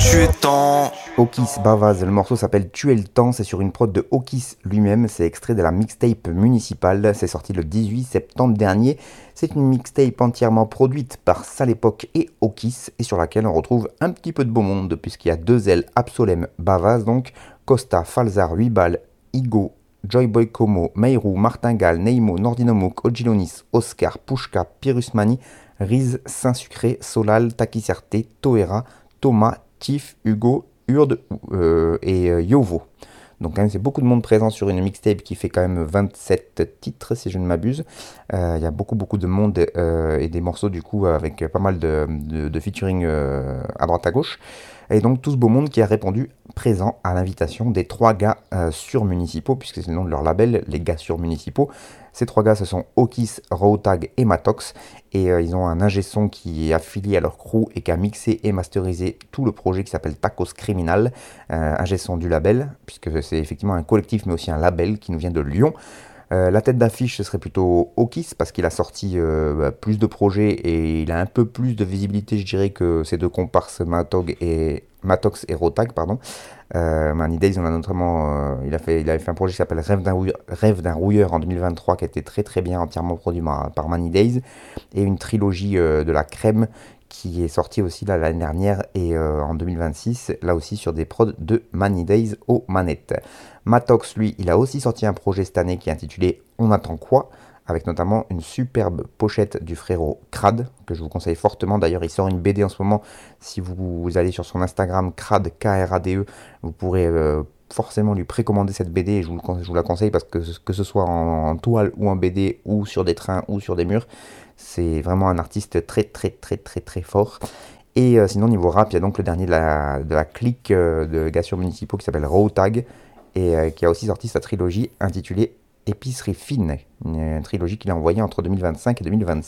tu es temps. Okis Bavaz, le morceau s'appelle Tuer le temps, c'est sur une prod de Okis lui-même, c'est extrait de la mixtape municipale, c'est sorti le 18 septembre dernier. C'est une mixtape entièrement produite par Salépoque et Okis et sur laquelle on retrouve un petit peu de beau monde puisqu'il y a deux ailes Absolem Bavaz, donc Costa, Falzar, Huibal, Igo, Joyboy Como, Meirou, Martingale, Neimo, Nordinomouk, Ogilonis, Oscar, Pushka, Pirusmani, Riz, Saint-Sucré, Solal, Takiserte, Toera, Thomas, Tif, Hugo, Urde et Yovo. Donc quand même c'est beaucoup de monde présent sur une mixtape qui fait quand même 27 titres si je ne m'abuse. Il y a beaucoup de monde et des morceaux du coup avec pas mal de featuring à droite à gauche. Et donc tout ce beau monde qui a répondu présent à l'invitation des trois gars surmunicipaux, puisque c'est le nom de leur label, les gars surmunicipaux. Ces trois gars, ce sont Okis, Rawtag et Matox. Et ils ont un ingé son qui est affilié à leur crew et qui a mixé et masterisé tout le projet qui s'appelle Tacos Criminal. Ingé son du label, puisque c'est effectivement un collectif mais aussi un label qui nous vient de Lyon. La tête d'affiche, ce serait plutôt Okis, parce qu'il a sorti plus de projets et il a un peu plus de visibilité, je dirais, que ses deux comparses Matox et Rotag, pardon. Money Days, on a notamment, il avait fait un projet qui s'appelle Rêve d'un rouilleur en 2023, qui était très bien, entièrement produit par Money Days, et une trilogie de la crème qui est sortie aussi l'année dernière et en 2026, là aussi sur des prods de Money Days aux manettes. Matox, lui, il a aussi sorti un projet cette année qui est intitulé On attend quoi, avec notamment une superbe pochette du frérot Crad, que je vous conseille fortement. D'ailleurs, il sort une BD en ce moment. Si vous allez sur son Instagram, Crad, Krade, vous pourrez forcément lui précommander cette BD et je vous la conseille parce que ce soit en toile ou en BD ou sur des trains ou sur des murs, c'est vraiment un artiste très fort. Et sinon, niveau rap, il y a donc le dernier de la clique de gars municipaux qui s'appelle Rawtag et qui a aussi sorti sa trilogie intitulée Épicerie fine, une trilogie qu'il a envoyée entre 2025 et 2026.